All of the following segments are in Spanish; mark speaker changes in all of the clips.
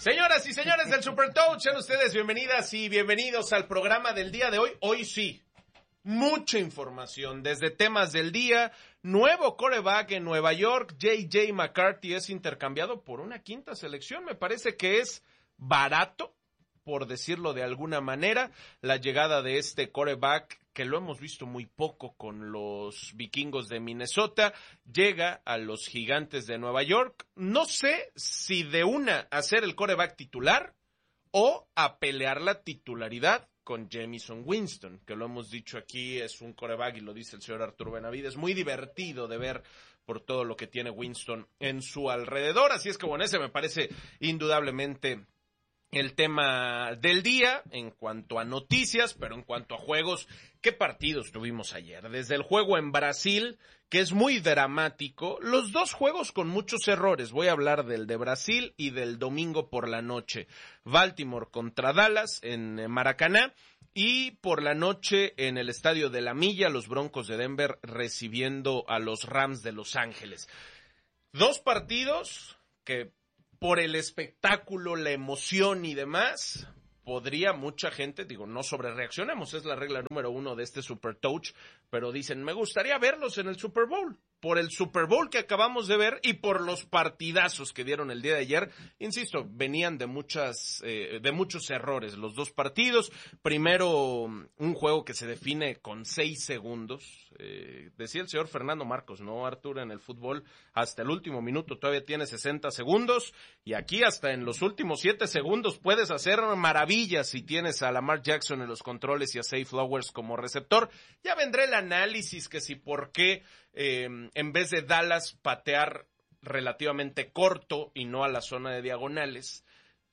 Speaker 1: Señoras y señores del Super Touch, sean ustedes bienvenidas y bienvenidos al programa del día de hoy. Hoy sí, mucha información, desde temas del día, nuevo quarterback en Nueva York, J.J. McCarthy es intercambiado por una quinta selección, me parece que es barato, por decirlo de alguna manera, la llegada de este quarterback que lo hemos visto muy poco con los vikingos de Minnesota, llega a los gigantes de Nueva York. No sé si de una a ser el quarterback titular o a pelear la titularidad con Jameson Winston, que lo hemos dicho aquí, es un quarterback, y lo dice el señor Arturo Benavides, muy divertido de ver por todo lo que tiene Winston en su alrededor. Así es que bueno, ese me parece indudablemente el tema del día en cuanto a noticias, pero en cuanto a juegos, ¿qué partidos tuvimos ayer? Desde el juego en Brasil, que es muy dramático, los dos juegos con muchos errores, voy a hablar del de Brasil y del domingo por la noche, Baltimore contra Dallas en Maracaná, y por la noche en el Estadio de la Milla, los Broncos de Denver recibiendo a los Rams de Los Ángeles. Dos partidos que por el espectáculo, la emoción y demás, podría mucha gente, digo, no sobrereaccionemos, es la regla número 1 de este Super Touch, pero dicen, me gustaría verlos en el Super Bowl, por el Super Bowl que acabamos de ver y por los partidazos que dieron el día de ayer. Insisto, venían de muchos errores los dos partidos. Primero, un juego que se define con 6 segundos. Decía el señor Fernando Marcos, ¿no, Arturo? En el fútbol, hasta el último minuto todavía tiene 60 segundos, y aquí hasta en los últimos 7 segundos puedes hacer maravillas si tienes a Lamar Jackson en los controles y a Zay Flowers como receptor. Ya vendrá el análisis que si por qué en vez de Dallas patear relativamente corto y no a la zona de diagonales,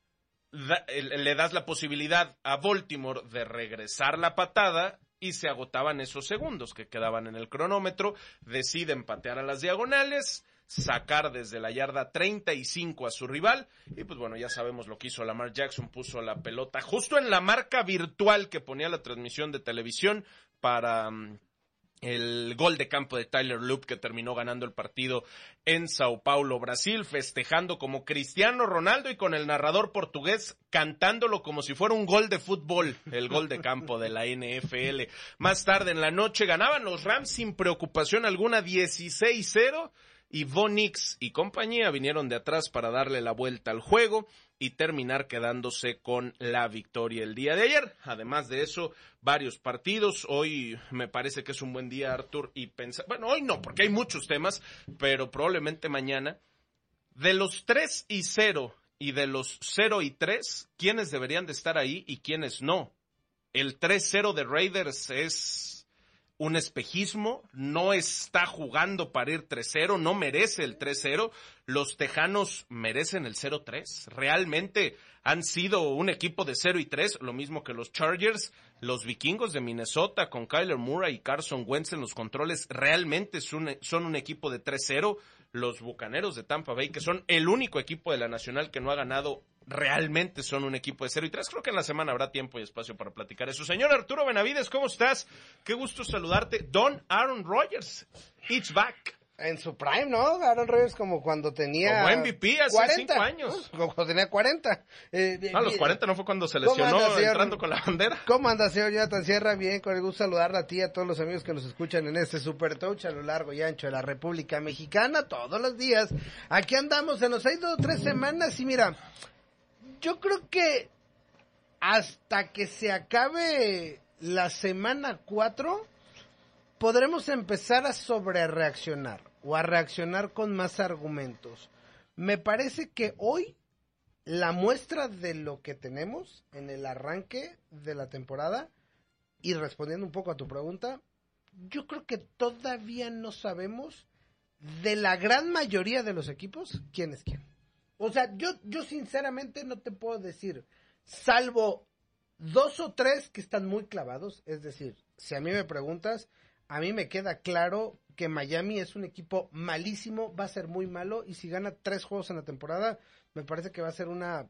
Speaker 1: le das la posibilidad a Baltimore de regresar la patada y se agotaban esos segundos que quedaban en el cronómetro. Deciden patear a las diagonales, sacar desde la yarda 35 a su rival, y pues bueno, ya sabemos lo que hizo Lamar Jackson, puso la pelota justo en la marca virtual que ponía la transmisión de televisión para el gol de campo de Tyler Loop, que terminó ganando el partido en Sao Paulo, Brasil, festejando como Cristiano Ronaldo y con el narrador portugués cantándolo como si fuera un gol de fútbol, el gol de campo de la NFL. Más tarde en la noche ganaban los Rams sin preocupación alguna, 16-0, y Von Nix y compañía vinieron de atrás para darle la vuelta al juego y terminar quedándose con la victoria el día de ayer. Además de eso, varios partidos. Hoy me parece que es un buen día, Artur, y bueno, hoy no, porque hay muchos temas, pero probablemente mañana, de los 3-0 y de los 0-3, ¿quiénes deberían de estar ahí y quiénes no? El 3-0 de Raiders es un espejismo, no está jugando para ir 3-0, no merece el 3-0, los Tejanos merecen el 0-3, realmente han sido un equipo de 0-3, lo mismo que los Chargers, los Vikingos de Minnesota con Kyler Murray y Carson Wentz en los controles, realmente son un equipo de 3-0, los Bucaneros de Tampa Bay, que son el único equipo de la Nacional que no ha ganado, realmente son un equipo de 0-3. Creo que en la semana habrá tiempo y espacio para platicar eso. Señor Arturo Benavides, ¿cómo estás? Qué gusto saludarte. Don Aaron Rodgers, it's back.
Speaker 2: En su prime, ¿no? Aaron Rodgers como cuando tenía...
Speaker 1: Como MVP hace
Speaker 2: 40,
Speaker 1: 5 años.
Speaker 2: ¿no? Como cuando tenía 40.
Speaker 1: A los 40 no fue cuando se lesionó entrando con la bandera.
Speaker 2: ¿Cómo anda, señor Jonathan Sierra? Bien, con el gusto saludarla a ti y a todos los amigos que nos escuchan en este Super Touch a lo largo y ancho de la República Mexicana, todos los días. Aquí andamos, se nos ha ido 3 semanas y mira, yo creo que hasta que se acabe la semana 4... podremos empezar a sobrereaccionar o a reaccionar con más argumentos. Me parece que hoy la muestra de lo que tenemos en el arranque de la temporada, y respondiendo un poco a tu pregunta, yo creo que todavía no sabemos de la gran mayoría de los equipos quién es quién. O sea, yo sinceramente no te puedo decir, salvo 2 o 3 que están muy clavados, es decir, si a mí me preguntas, a mí me queda claro que Miami es un equipo malísimo, va a ser muy malo, y si gana 3 juegos en la temporada, me parece que va a ser una,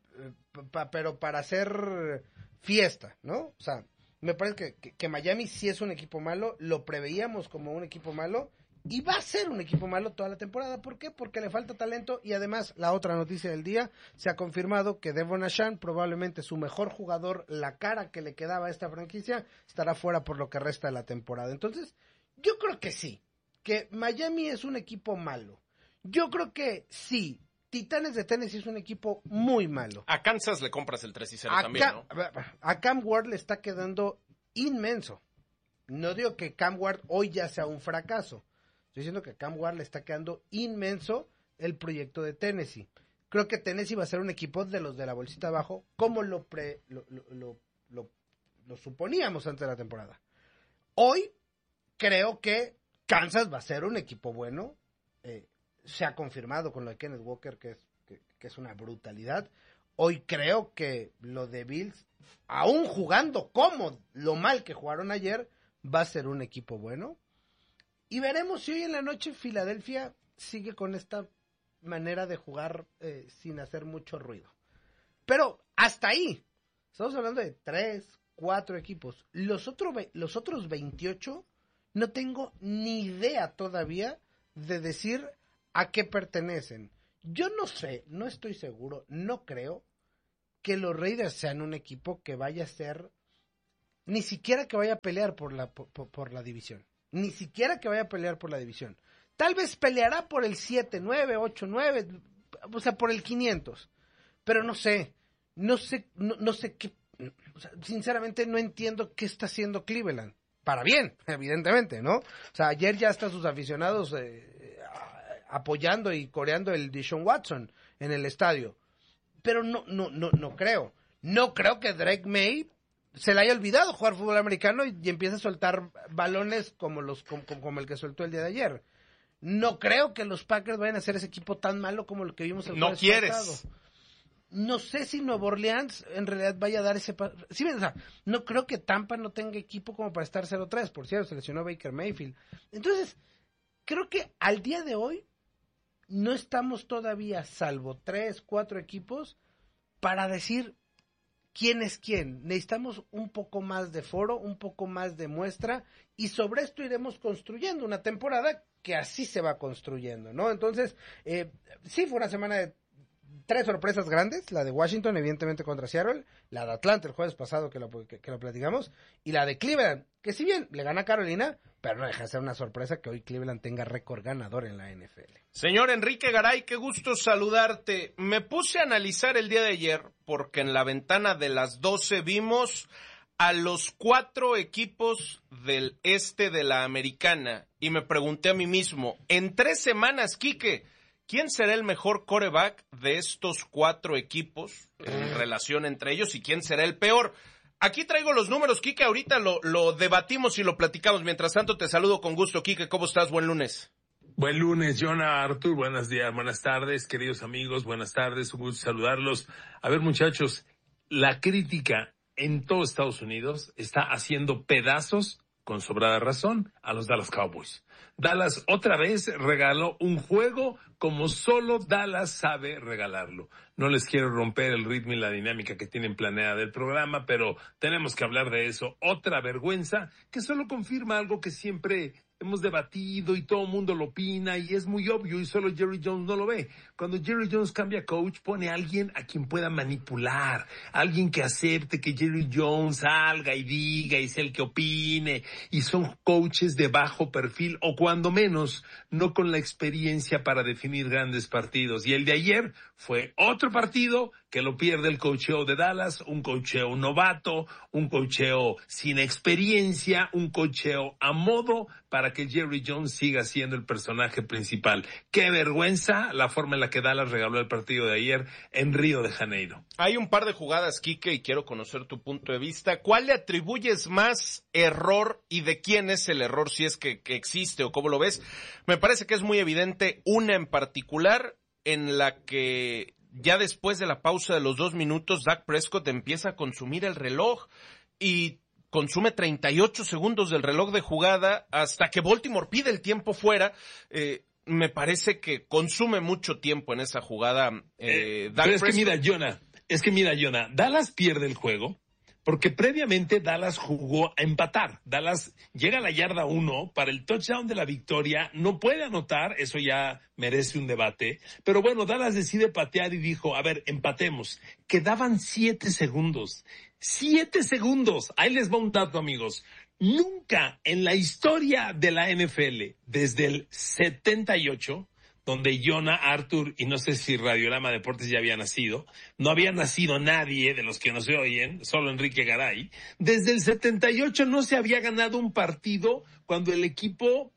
Speaker 2: pero para hacer fiesta, ¿no? O sea, me parece que Miami sí es un equipo malo, lo preveíamos como un equipo malo, Y va a ser un equipo malo toda la temporada. ¿Por qué? Porque le falta talento y además la otra noticia del día, se ha confirmado que Devon Achane, probablemente su mejor jugador, la cara que le quedaba a esta franquicia, estará fuera por lo que resta de la temporada. Entonces, yo creo que sí, que Miami es un equipo malo. Yo creo que sí, Titanes de Tennessee es un equipo muy malo.
Speaker 1: A Kansas le compras el 3-0 también, ¿no?
Speaker 2: A Cam Ward le está quedando inmenso. No digo que Cam Ward hoy ya sea un fracaso. Estoy diciendo que a Cam Ward le está quedando inmenso el proyecto de Tennessee. Creo que Tennessee va a ser un equipo de los de la bolsita abajo, como lo suponíamos antes de la temporada. Hoy creo que Kansas va a ser un equipo bueno. Se ha confirmado con lo de Kenneth Walker que es una brutalidad. Hoy creo que lo de Bills, aún jugando como lo mal que jugaron ayer, va a ser un equipo bueno. Y veremos si hoy en la noche Filadelfia sigue con esta manera de jugar sin hacer mucho ruido. Pero hasta ahí, estamos hablando de 3, 4 equipos. Los otros 28 no tengo ni idea todavía de decir a qué pertenecen. Yo no sé, no estoy seguro, no creo que los Raiders sean un equipo que vaya a ser, ni siquiera que vaya a pelear por la división. Ni siquiera que vaya a pelear por la división. Tal vez peleará por el 7, 9, 8, 9, o sea, por el 500. Pero no sé qué, o sea, sinceramente no entiendo qué está haciendo Cleveland. Para bien, evidentemente, ¿no? O sea, ayer ya hasta sus aficionados apoyando y coreando el Deshaun Watson en el estadio. Pero no creo. No creo que Drake May se le haya olvidado jugar fútbol americano y empiece a soltar balones como el que soltó el día de ayer. No creo que los Packers vayan a ser ese equipo tan malo como el que vimos el jueves pasado. No sé si Nueva Orleans en realidad vaya a dar ese paso. Sí, o sea, no creo que Tampa no tenga equipo como para estar 0-3. Por cierto, seleccionó Baker Mayfield. Entonces, creo que al día de hoy no estamos todavía, salvo 3, 4 equipos, para decir quién es quién. Necesitamos un poco más de foro, un poco más de muestra, y sobre esto iremos construyendo una temporada que así se va construyendo, ¿no? Entonces, sí fue una semana de 3 sorpresas grandes, la de Washington, evidentemente contra Seattle, la de Atlanta el jueves pasado que lo platicamos, y la de Cleveland, que si bien le gana a Carolina, pero no deja de ser una sorpresa que hoy Cleveland tenga récord ganador en la NFL.
Speaker 1: Señor Enrique Garay, qué gusto saludarte. Me puse a analizar el día de ayer, porque en la ventana de las 12 vimos a los 4 equipos del este de la Americana, y me pregunté a mí mismo, en 3 semanas, Quique, ¿quién será el mejor quarterback de estos 4 equipos en relación entre ellos y quién será el peor? Aquí traigo los números, Quique, ahorita lo debatimos y lo platicamos. Mientras tanto, te saludo con gusto, Quique. ¿Cómo estás? Buen lunes.
Speaker 3: Buen lunes, Jonah, Artur. Buenos días, buenas tardes, queridos amigos. Buenas tardes, un gusto saludarlos. A ver, muchachos, la crítica en todo Estados Unidos está haciendo pedazos, con sobrada razón, a los Dallas Cowboys. Dallas otra vez regaló un juego como solo Dallas sabe regalarlo. No les quiero romper el ritmo y la dinámica que tienen planeada del programa, pero tenemos que hablar de eso. Otra vergüenza que solo confirma algo que siempre hemos debatido y todo el mundo lo opina y es muy obvio y solo Jerry Jones no lo ve. Cuando Jerry Jones cambia coach, pone a alguien a quien pueda manipular, alguien que acepte que Jerry Jones salga y diga y sea el que opine, y son coaches de bajo perfil o cuando menos no con la experiencia para definir grandes partidos. Y el de ayer fue otro partido que lo pierde el coacheo de Dallas, un coacheo novato, un coacheo sin experiencia, un coacheo a modo para que Jerry Jones siga siendo el personaje principal. ¡Qué vergüenza la forma en la que Dallas regaló el partido de ayer en Río de Janeiro!
Speaker 1: Hay un par de jugadas, Quique, y quiero conocer tu punto de vista. ¿Cuál le atribuyes más error y de quién es el error, si es que existe o cómo lo ves? Me parece que es muy evidente una en particular en la que ya después de la pausa de los 2 minutos, Dak Prescott empieza a consumir el reloj y consume 38 segundos del reloj de jugada hasta que Baltimore pide el tiempo fuera. Me parece que consume mucho tiempo en esa jugada.
Speaker 3: Dak Prescott. Es que mira, Jonah, Dallas pierde el juego Porque previamente Dallas jugó a empatar. Dallas llega a la yarda 1 para el touchdown de la victoria, no puede anotar, eso ya merece un debate. Pero bueno, Dallas decide patear y dijo, a ver, empatemos. Quedaban 7 segundos. 7 segundos. Ahí les va un dato, amigos. Nunca en la historia de la NFL, desde el 78, donde Jonah, Arthur y no sé si Radiorama Deportes ya había nacido, no había nacido nadie de los que nos oyen, solo Enrique Garay, desde el 78 no se había ganado un partido cuando el equipo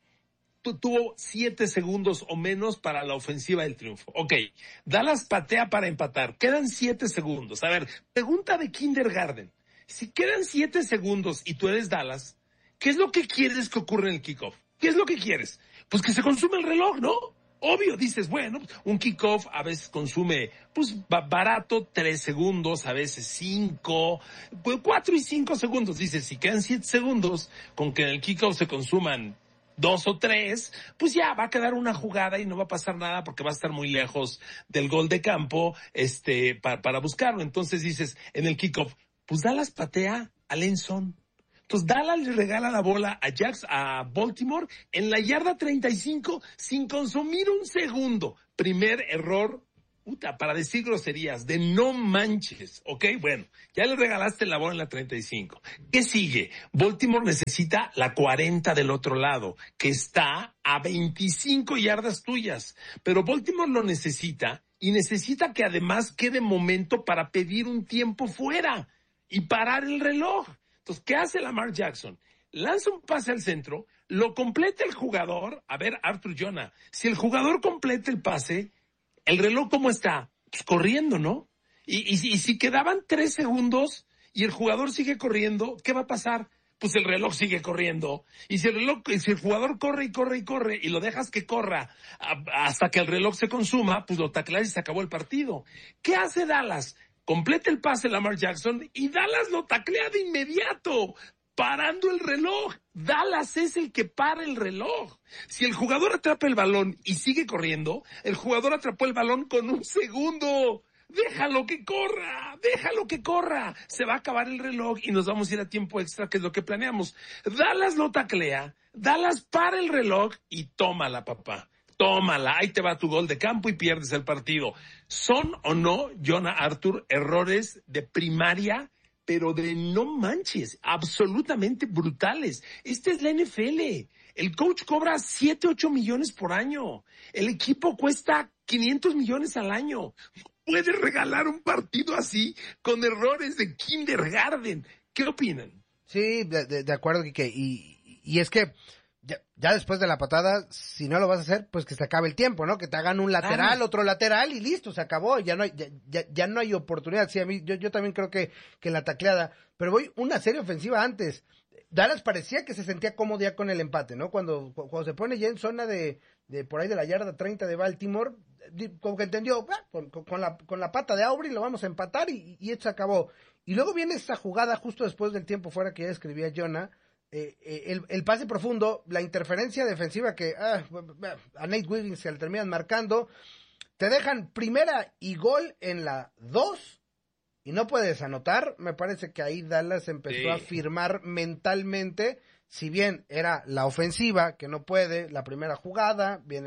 Speaker 3: tuvo 7 segundos o menos para la ofensiva del triunfo. Ok, Dallas patea para empatar, quedan 7 segundos. A ver, pregunta de kindergarten. Si quedan 7 segundos y tú eres Dallas, ¿qué es lo que quieres que ocurra en el kickoff? ¿Qué es lo que quieres? Pues que se consume el reloj, ¿no? Obvio, dices, bueno, un kickoff a veces consume, pues, barato, 3 segundos, a veces 5, 4 y 5 segundos. Dices, si quedan 7 segundos, con que en el kickoff se consuman 2 o 3, pues ya va a quedar una jugada y no va a pasar nada porque va a estar muy lejos del gol de campo, para buscarlo. Entonces dices, en el kickoff, pues Dallas patea a Lenson. Entonces Dallas le regala la bola a Baltimore en la yarda 35 sin consumir un segundo. Primer error, para decir groserías, de no manches, ¿ok? Bueno, ya le regalaste la bola en la 35. ¿Qué sigue? Baltimore necesita la 40 del otro lado, que está a 25 yardas tuyas. Pero Baltimore lo necesita y necesita que además quede momento para pedir un tiempo fuera y parar el reloj. Entonces, ¿qué hace Lamar Jackson? Lanza un pase al centro, lo completa el jugador. A ver, Arthur Jonah, si el jugador completa el pase, ¿el reloj cómo está? Pues corriendo, ¿no? Y si quedaban 3 segundos y el jugador sigue corriendo, ¿qué va a pasar? Pues el reloj sigue corriendo. Y si el jugador corre y corre y corre y lo dejas que corra hasta que el reloj se consuma, pues lo tacleas y se acabó el partido. ¿Qué hace Dallas? Completa el pase Lamar Jackson y Dallas lo taclea de inmediato, parando el reloj. Dallas es el que para el reloj. Si el jugador atrapa el balón y sigue corriendo, el jugador atrapó el balón con 1 segundo. Déjalo que corra. Se va a acabar el reloj y nos vamos a ir a tiempo extra, que es lo que planeamos. Dallas lo taclea, Dallas para el reloj y tómala, papá. Tómala, ahí te va tu gol de campo y pierdes el partido. ¿Son o no, Jonah, Arthur, errores de primaria, pero de no manches, absolutamente brutales? Esta es la NFL. El coach cobra 7, 8 millones por año. El equipo cuesta 500 millones al año. ¿Puedes regalar un partido así con errores de kindergarten? ¿Qué opinan?
Speaker 2: Sí, de acuerdo, Quique. Y es que ya después de la patada, si no lo vas a hacer, pues que se acabe el tiempo, ¿no? Que te hagan un lateral, otro lateral y listo, se acabó. Ya no hay oportunidad. Sí, a mí, yo también creo que la tacleada. Pero voy una serie ofensiva antes. Dallas parecía que se sentía cómodo ya con el empate, ¿no? Cuando se pone ya en zona de por ahí de la yarda 30 de Baltimore, como que entendió, con la pata de Aubrey lo vamos a empatar y esto se acabó. Y luego viene esta jugada justo después del tiempo fuera que ya escribía Jonah, el pase profundo, la interferencia defensiva que a Nate Wiggins se le terminan marcando, te dejan primera y gol en la 2 y no puedes anotar. Me parece que ahí Dallas empezó a firmar mentalmente, si bien era la ofensiva que no puede, la primera jugada, viene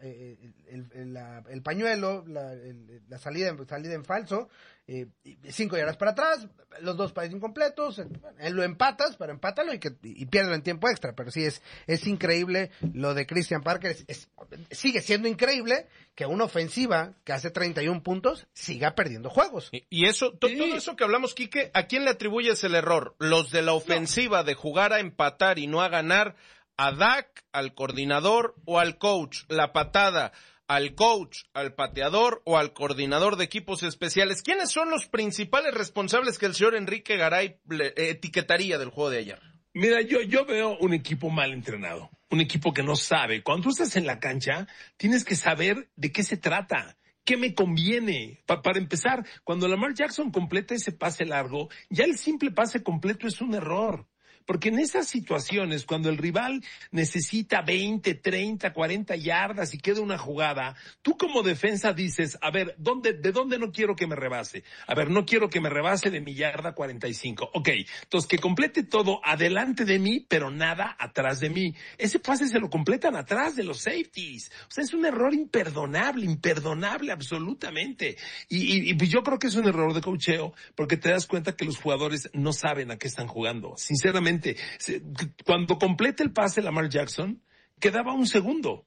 Speaker 2: el pañuelo, la salida en falso, 5 yardas para atrás, los 2 pases incompletos, lo empatas, pero empátalo y piérdelo en tiempo extra. Pero sí es increíble lo de Christian Parker, sigue siendo increíble que una ofensiva que hace 31 puntos siga perdiendo juegos.
Speaker 1: Y eso, todo eso que hablamos, Quique, ¿a quién le atribuyes el error? ¿Los de la ofensiva de jugar a empatar y no a ganar? ¿A Dak, al coordinador o al coach? La patada, ¿al coach, al pateador o al coordinador de equipos especiales? ¿Quiénes son los principales responsables que el señor Enrique Garay etiquetaría del juego de ayer?
Speaker 3: Mira, yo veo un equipo mal entrenado, un equipo que no sabe. Cuando tú estás en la cancha, tienes que saber de qué se trata. ¿Qué me conviene? Para empezar, cuando Lamar Jackson completa ese pase largo, ya el simple pase completo es un error. Porque en esas situaciones, cuando el rival necesita 20, 30, 40 yardas y queda una jugada, tú como defensa dices, a ver, ¿de dónde no quiero que me rebase? A ver, no quiero que me rebase de mi yarda 45. Ok, entonces que complete todo adelante de mí, pero nada atrás de mí. Ese pase se lo completan atrás de los safeties. O sea, es un error imperdonable absolutamente. Y yo creo que es un error de coacheo, porque te das cuenta que los jugadores no saben a qué están jugando. Sinceramente, cuando complete el pase Lamar Jackson, quedaba un segundo.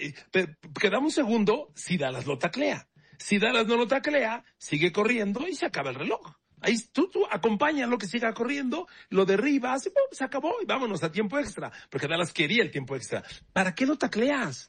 Speaker 3: Quedaba un segundo si Dallas lo taclea. Si Dallas no lo taclea, sigue corriendo y se acaba el reloj. Ahí tú acompáñalo que siga corriendo, lo derribas y ¡pum! Se acabó y vámonos a tiempo extra. Porque Dallas quería el tiempo extra. ¿Para qué lo tacleas?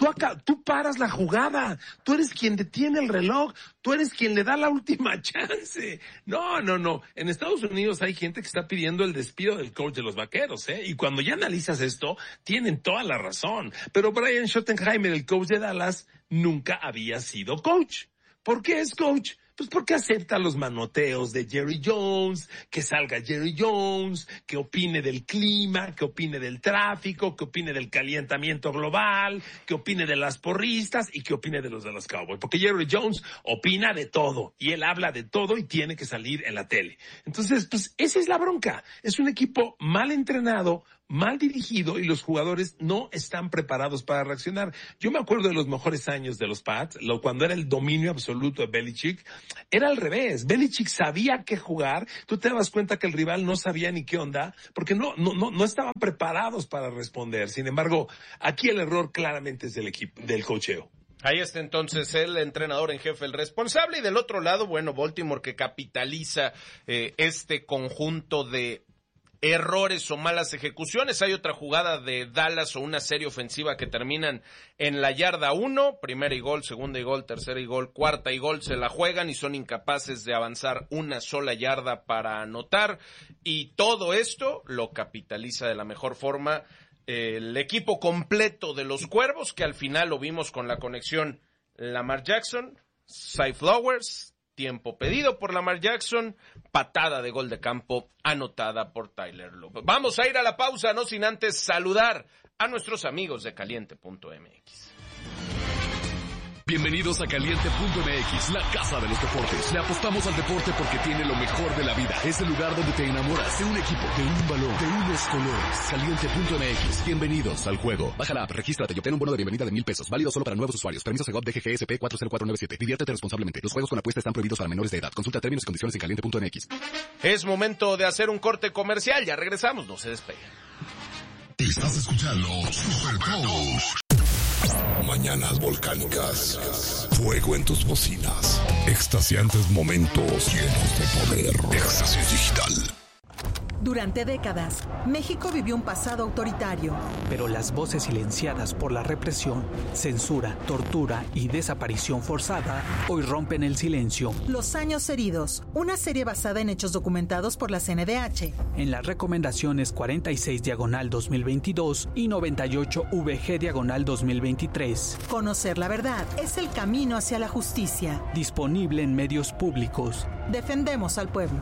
Speaker 3: Tú paras la jugada. Tú eres quien detiene el reloj. Tú eres quien le da la última chance. No. En Estados Unidos hay gente que está pidiendo el despido del coach de los Vaqueros, ¿eh? Y cuando ya analizas esto, tienen toda la razón. Pero Brian Schottenheimer, el coach de Dallas, nunca había sido coach. ¿Por qué es coach? Pues porque acepta los manoteos de Jerry Jones, que salga Jerry Jones, que opine del clima, que opine del tráfico, que opine del calentamiento global, que opine de las porristas y que opine de los Cowboys. Porque Jerry Jones opina de todo y él habla de todo y tiene que salir en la tele. Entonces, pues esa es la bronca. Es un equipo mal entrenado, mal dirigido y los jugadores no están preparados para reaccionar. Yo me acuerdo de los mejores años de los Pats, cuando era el dominio absoluto de Belichick, era al revés. Belichick sabía qué jugar, tú te dabas cuenta que el rival no sabía ni qué onda, porque no estaban preparados para responder. Sin embargo, aquí el error claramente es del equipo, del coacheo.
Speaker 1: Ahí está entonces el entrenador en jefe, el responsable, y del otro lado, bueno, Baltimore, que capitaliza este conjunto de errores o malas ejecuciones. Hay otra jugada de Dallas o una serie ofensiva que terminan en la yarda 1, primera y gol, segunda y gol, tercera y gol, cuarta y gol, se la juegan y son incapaces de avanzar una sola yarda para anotar, y todo esto lo capitaliza de la mejor forma el equipo completo de los Cuervos, que al final lo vimos con la conexión Lamar Jackson, Cy Flowers, tiempo pedido por Lamar Jackson, patada de gol de campo anotada por Tyler Lockett. Vamos a ir a la pausa, no sin antes saludar a nuestros amigos de Caliente.mx.
Speaker 4: Bienvenidos a Caliente.mx, la casa de los deportes. Le apostamos al deporte porque tiene lo mejor de la vida. Es el lugar donde te enamoras de un equipo, de un balón, de unos colores. Caliente.mx, bienvenidos al juego. Baja la app, regístrate y obtén un bono de bienvenida de $1,000. Válido solo para nuevos usuarios. Permiso Segov DGGSP 40497. Diviértete responsablemente. Los juegos con apuesta están prohibidos para menores de edad. Consulta términos y condiciones en Caliente.mx.
Speaker 1: Es momento de hacer un corte comercial. Ya regresamos, no se despeguen.
Speaker 5: Estás escuchando Super Bowl. Mañanas volcánicas, fuego en tus bocinas, extasiantes momentos llenos de poder, éxtasis digital.
Speaker 6: Durante décadas, México vivió un pasado autoritario.
Speaker 7: Pero las voces silenciadas por la represión, censura, tortura y desaparición forzada hoy rompen el silencio.
Speaker 6: Los años heridos, una serie basada en hechos documentados por la CNDH.
Speaker 7: En las recomendaciones 46/2022 y 98VG/2023.
Speaker 6: Conocer la verdad es el camino hacia la justicia.
Speaker 7: Disponible en medios públicos.
Speaker 6: Defendemos al pueblo.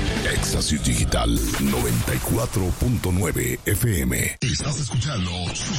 Speaker 5: Éxtasis digital 94.9 FM. Estás escuchando